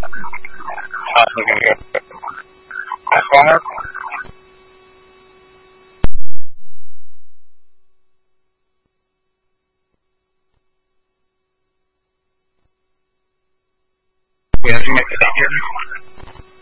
Looking good. That's fire. Yeah, you make it here.